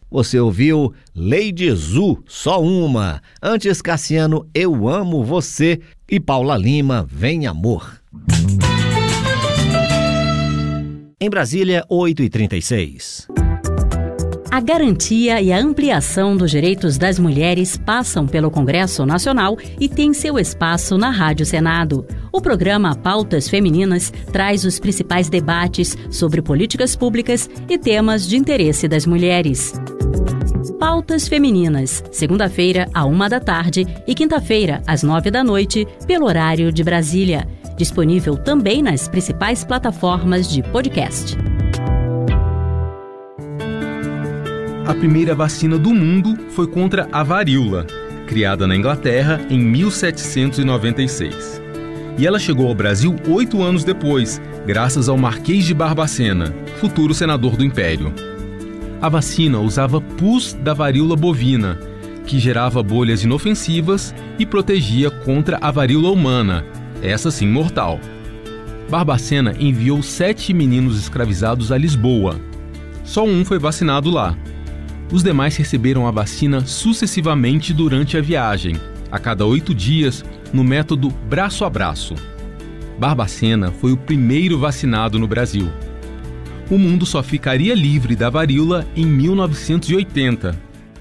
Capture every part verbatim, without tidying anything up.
Você ouviu Lady Zu, Só Uma. Antes, Cassiano, Eu Amo Você. E Paula Lima, Vem Amor. Em Brasília, oito e trinta e seis. A garantia e a ampliação dos direitos das mulheres passam pelo Congresso Nacional e tem seu espaço na Rádio Senado. O programa Pautas Femininas traz os principais debates sobre políticas públicas e temas de interesse das mulheres. Pautas Femininas, segunda-feira, à uma da tarde e quinta-feira, às nove da noite, pelo horário de Brasília. Disponível também nas principais plataformas de podcast. A primeira vacina do mundo foi contra a varíola, criada na Inglaterra em mil setecentos e noventa e seis. E ela chegou ao Brasil oito anos depois, graças ao Marquês de Barbacena, futuro senador do Império. A vacina usava pus da varíola bovina, que gerava bolhas inofensivas e protegia contra a varíola humana, essa sim mortal. Barbacena enviou sete meninos escravizados a Lisboa. Só um foi vacinado lá. Os demais receberam a vacina sucessivamente durante a viagem, a cada oito dias, no método braço a braço. Barbacena foi o primeiro vacinado no Brasil. O mundo só ficaria livre da varíola em mil novecentos e oitenta.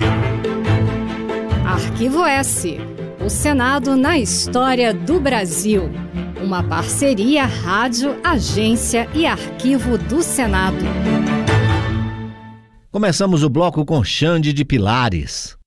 Arquivo S. O Senado na história do Brasil. Uma parceria Rádio, Agência e Arquivo do Senado. Começamos o bloco com Xande de Pilares.